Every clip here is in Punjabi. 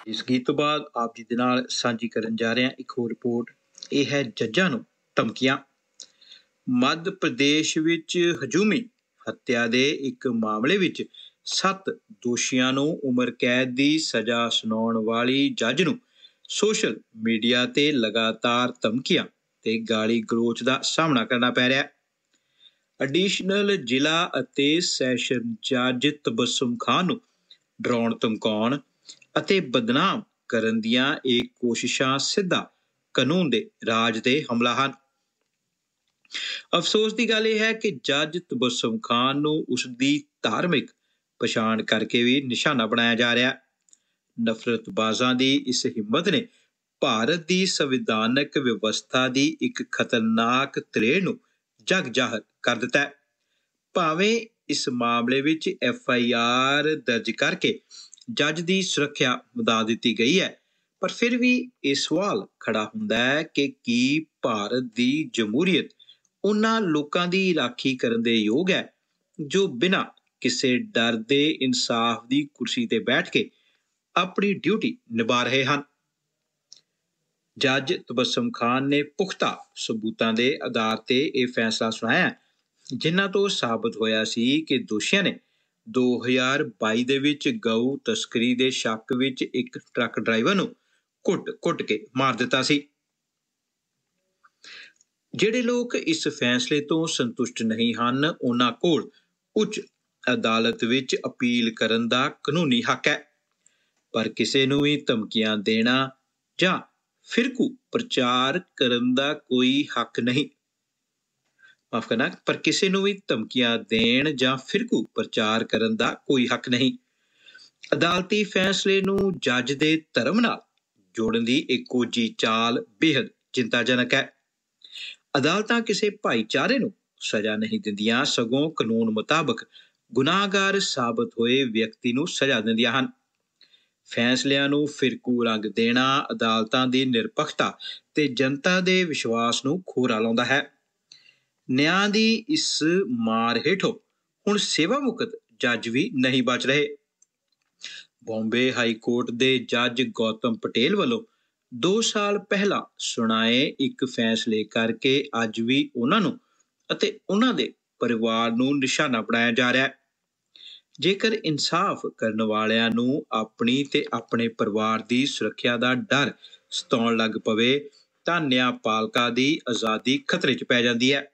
ਇਸ ਗੀਤ ਤੋਂ ਬਾਅਦ ਆਪ ਜੀ ਦੇ ਨਾਲ ਸਾਂਝੀ ਕਰਨ ਜਾ ਰਹੇ ਹਾਂ ਇੱਕ ਹੋਰ ਰਿਪੋਰਟ। ਇਹ ਹੈ ਜੱਜਾਂ ਨੂੰ ਧਮਕੀਆਂ। ਮੱਧ ਪ੍ਰਦੇਸ਼ ਵਿੱਚ ਹਜੂਮੀ ਹੱਤਿਆ ਦੇ ਇੱਕ ਮਾਮਲੇ ਵਿੱਚ 7 ਦੋਸ਼ੀਆਂ ਨੂੰ ਉਮਰ ਕੈਦ ਦੀ ਸਜ਼ਾ ਸੁਣਾਉਣ ਵਾਲੀ ਜੱਜ ਨੂੰ ਸੋਸ਼ਲ ਮੀਡੀਆ ਤੇ ਲਗਾਤਾਰ ਧਮਕੀਆਂ ਤੇ ਗਾਲੀ ਗਲੋਚ ਦਾ ਸਾਹਮਣਾ ਕਰਨਾ ਪੈ ਰਿਹਾ ਹੈ। ਐਡੀਸ਼ਨਲ ਜ਼ਿਲ੍ਹਾ ਅਤੇ ਸੈਸ਼ਨ ਜੱਜ ਤਬਸਮ ਖਾਨ ਨੂੰ ਡਰਾਉਣ ਧਮਕਾਉਣ ਅਤੇ ਬਦਨਾਮ ਕਰਨ ਦੀਆਂ ਇਹ ਕੋਸ਼ਿਸ਼ਾਂ ਸਿੱਧਾ ਕਾਨੂੰਨ ਦੇ ਰਾਜ ਤੇ ਹਮਲਾ ਹਨ। ਅਫਸੋਸ ਦੀ ਗੱਲ ਇਹ ਹੈ ਕਿ ਜੱਜ ਤਬਸਮ ਖਾਨ ਨੂੰ ਉਸ ਦੀ ਧਾਰਮਿਕ ਪਛਾਣ ਕਰਕੇ ਵੀ ਨਿਸ਼ਾਨਾ ਬਣਾਇਆ ਜਾ ਰਿਹਾ ਹੈ। ਨਫ਼ਰਤਬਾਜ਼ਾਂ ਦੀ ਇਸ ਹਿੰਮਤ ਨੇ ਭਾਰਤ ਦੀ ਸੰਵਿਧਾਨਕ ਵਿਵਸਥਾ ਦੀ ਇੱਕ ਖਤਰਨਾਕ ਤਰੇੜ ਨੂੰ ਜਗ ਜ਼ਾਹਰ ਕਰ ਦਿੱਤਾ ਹੈ। ਭਾਵੇਂ ਇਸ ਮਾਮਲੇ ਵਿੱਚ FIR ਦਰਜ ਕਰਕੇ ਜੱਜ ਦੀ ਸੁਰੱਖਿਆ ਵਧਾ ਦਿੱਤੀ ਗਈ ਹੈ, ਪਰ ਫਿਰ ਵੀ ਇਹ ਸਵਾਲ ਖੜਾ ਹੁੰਦਾ ਹੈ ਕਿ ਕੀ ਭਾਰਤ ਦੀ ਜਮਹੂਰੀਅਤ ਉਹਨਾਂ ਲੋਕਾਂ ਦੀ ਰਾਖੀ ਕਰਨ ਦੇ ਯੋਗ ਹੈ ਜੋ ਬਿਨਾਂ ਕਿਸੇ ਡਰ ਦੇ ਇਨਸਾਫ ਦੀ ਕੁਰਸੀ ਤੇ ਬੈਠ ਕੇ ਆਪਣੀ ਡਿਊਟੀ ਨਿਭਾ ਰਹੇ ਹਨ। ਜੱਜ ਤਬਸਮ ਖਾਨ ਨੇ ਪੁਖਤਾ ਸਬੂਤਾਂ ਦੇ ਆਧਾਰ ਤੇ ਇਹ ਫੈਸਲਾ ਸੁਣਾਇਆ, ਜਿਨ੍ਹਾਂ ਤੋਂ ਸਾਬਤ ਹੋਇਆ ਸੀ ਕਿ ਦੋਸ਼ੀਆਂ ਨੇ 2022 ਦੇ ਵਿੱਚ ਗਊ ਤਸਕਰੀ ਦੇ ਸ਼ੱਕ ਵਿੱਚ ਇੱਕ ਟਰੱਕ ਡਰਾਈਵਰ ਨੂੰ ਕੁੱਟ-ਕੁੱਟ ਕੇ ਮਾਰ ਦਿੱਤਾ ਸੀ। ਜਿਹੜੇ ਲੋਕ ਇਸ ਫੈਸਲੇ ਤੋਂ ਸੰਤੁਸ਼ਟ ਨਹੀਂ ਹਨ, ਉਹਨਾਂ ਕੋਲ ਉੱਚ ਅਦਾਲਤ ਵਿੱਚ ਅਪੀਲ ਕਰਨ ਦਾ ਕਾਨੂੰਨੀ ਹੱਕ ਹੈ, ਪਰ ਕਿਸੇ ਨੂੰ ਵੀ ਧਮਕੀਆਂ ਦੇਣਾ ਜਾਂ ਫਿਰਕੂ ਪ੍ਰਚਾਰ ਕਰਨ ਦਾ ਕੋਈ ਹੱਕ ਨਹੀਂ। ਪਰ ਕਿਸੇ ਨੂੰ ਵੀ ਧਮਕੀਆਂ ਦੇਣ ਜਾਂ ਫਿਰਕੂ ਪ੍ਰਚਾਰ ਕਰਨ ਦਾ ਕੋਈ ਹੱਕ ਨਹੀਂ। ਅਦਾਲਤੀ ਫੈਸਲੇ ਨੂੰ ਜੱਜ ਦੇ ਧਰਮ ਨਾਲ ਜੋੜਨ ਦੀ ਇੱਕ ਕੋਝੀ ਚਾਲ ਬੇਹੱਦ ਚਿੰਤਾਜਨਕ ਹੈ। ਅਦਾਲਤਾਂ ਕਿਸੇ ਭਾਈਚਾਰੇ ਨੂੰ ਸਜ਼ਾ ਨਹੀਂ ਦਿੰਦੀਆਂ, ਸਗੋਂ ਕਾਨੂੰਨ ਮੁਤਾਬਕ ਗੁਨਾਹਗਾਰ ਸਾਬਤ ਹੋਏ ਵਿਅਕਤੀ ਨੂੰ ਸਜ਼ਾ ਦਿੰਦੀਆਂ ਹਨ। ਫੈਸਲਿਆਂ ਨੂੰ ਫਿਰਕੂ ਰੰਗ ਦੇਣਾ ਅਦਾਲਤਾਂ ਦੀ ਨਿਰਪੱਖਤਾ ਤੇ ਜਨਤਾ ਦੇ ਵਿਸ਼ਵਾਸ ਨੂੰ ਖੋਰਾ ਲਾਉਂਦਾ ਹੈ। ਨਿਆਂ ਦੀ ਇਸ ਮਾਰ ਹੇਠੋਂ ਹੁਣ ਸੇਵਾ ਮੁਕਤ ਜੱਜ ਵੀ ਨਹੀਂ ਬਚ ਰਹੇ। ਬੰਬੇ ਹਾਈ ਕੋਰਟ ਦੇ ਜੱਜ ਗੌਤਮ ਪਟੇਲ ਵੱਲੋਂ 2 ਸਾਲ ਪਹਿਲਾਂ ਸੁਣਾਏ ਇੱਕ ਫੈਸਲੇ ਕਰਕੇ ਅੱਜ ਵੀ ਉਹਨਾਂ ਨੂੰ ਅਤੇ ਉਹਨਾਂ ਦੇ ਪਰਿਵਾਰ ਨੂੰ ਨਿਸ਼ਾਨਾ ਬਣਾਇਆ ਜਾ ਰਿਹਾ ਹੈ। ਜੇਕਰ ਇਨਸਾਫ ਕਰਨ ਵਾਲਿਆਂ ਨੂੰ ਆਪਣੀ ਤੇ ਆਪਣੇ ਪਰਿਵਾਰ ਦੀ ਸੁਰੱਖਿਆ ਦਾ ਡਰ ਸਤਾਉਣ ਲੱਗ ਪਵੇ ਤਾਂ ਨਿਆਂਪਾਲਕਾਂ ਦੀ ਆਜ਼ਾਦੀ ਖਤਰੇ 'ਚ ਪੈ ਜਾਂਦੀ ਹੈ।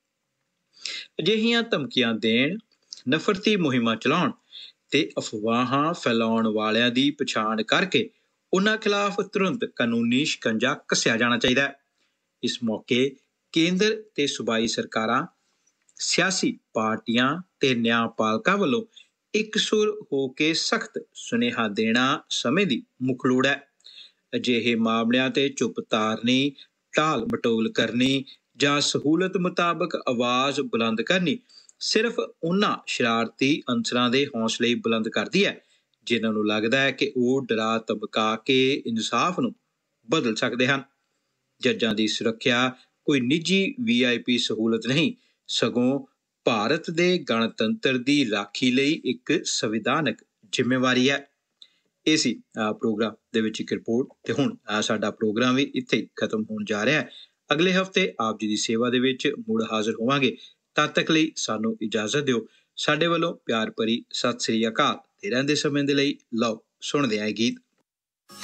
ਅਜਿਹੀਆਂ ਧਮਕੀਆਂ ਦੇਣ, ਨਫ਼ਰਤੀ ਮੁਹਿੰਮਾਂ ਚਲਾਉਣ ਤੇ ਅਫਵਾਹਾਂ ਫੈਲਾਉਣ ਵਾਲਿਆਂ ਦੀ ਪਛਾਣ ਕਰਕੇ ਉਹਨਾਂ ਖਿਲਾਫ ਤੁਰੰਤ ਕਾਨੂੰਨੀ ਸ਼ਿਕੰਜਾ ਕੱਸਿਆ ਜਾਣਾ ਚਾਹੀਦਾ ਹੈ। ਇਸ ਮੌਕੇ ਕੇਂਦਰ ਤੇ ਸੂਬਾਈ ਸਰਕਾਰਾਂ, ਸਿਆਸੀ ਪਾਰਟੀਆਂ ਤੇ ਨਿਆਂਪਾਲਕਾਂ ਵੱਲੋਂ ਇਕਸੁਰ ਹੋ ਕੇ ਸਖਤ ਸੁਨੇਹਾ ਦੇਣਾ ਸਮੇਂ ਦੀ ਮੁੱਖ ਲੋੜ ਹੈ। ਅਜਿਹੇ ਮਾਮਲਿਆਂ ਤੇ ਚੁੱਪ ਧਾਰਨੀ, ਟਾਲ ਮਟੋਲ ਕਰਨੀ ਜਾਂ ਸਹੂਲਤ ਮੁਤਾਬਕ ਆਵਾਜ਼ ਬੁਲੰਦ ਕਰਨੀ ਸਿਰਫ ਉਹਨਾਂ ਸ਼ਰਾਰਤੀ ਅਨਸਰਾਂ ਦੇ ਹੌਸਲੇ ਬੁਲੰਦ ਕਰਦੀ ਹੈ ਜਿਨ੍ਹਾਂ ਨੂੰ ਲੱਗਦਾ ਹੈ ਕਿ ਉਹ ਡਰਾ ਧਮਕਾ ਕੇ ਇਨਸਾਫ ਨੂੰ ਬਦਲ ਸਕਦੇ ਹਨ। ਜੱਜਾਂ ਦੀ ਸੁਰੱਖਿਆ ਕੋਈ ਨਿੱਜੀ VIP ਸਹੂਲਤ ਨਹੀਂ, ਸਗੋਂ ਭਾਰਤ ਦੇ ਗਣਤੰਤਰ ਦੀ ਰਾਖੀ ਲਈ ਇੱਕ ਸੰਵਿਧਾਨਕ ਜ਼ਿੰਮੇਵਾਰੀ ਹੈ। ਇਹ ਸੀ ਪ੍ਰੋਗਰਾਮ ਦੇ ਵਿੱਚ ਇੱਕ ਰਿਪੋਰਟ, ਤੇ ਹੁਣ ਸਾਡਾ ਪ੍ਰੋਗਰਾਮ ਵੀ ਇੱਥੇ ਹੀ ਖਤਮ ਹੋਣ ਜਾ ਰਿਹਾ ਹੈ। ਅਗਲੇ ਹਫ਼ਤੇ ਆਪ ਜੀ ਦੀ ਸੇਵਾ ਦੇ ਵਿੱਚ ਮੁੜ ਹਾਜ਼ਰ ਹੋਵਾਂਗੇ। ਤਦ ਤੱਕ ਲਈ ਸਾਨੂੰ ਇਜਾਜ਼ਤ ਦਿਓ। ਸਾਡੇ ਵੱਲੋਂ ਪਿਆਰ ਭਰੀ ਸਤਿ ਸ੍ਰੀ ਅਕਾਲ ਤੇ ਰਹਿੰਦੇ ਸਮੇਂ ਦੇ ਲਈ ਲਓ ਸੁਣਦੇ ਆਏ ਗੀਤ।